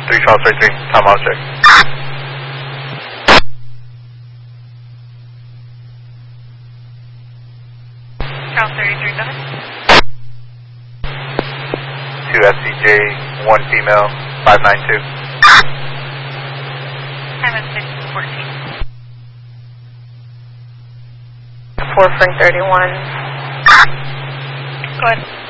3 Charles 33, Tom Object. Charles 33, go ahead. 2 SCJ, 1 female, 592. I'm at 614. 4 Frank 31. Go ahead.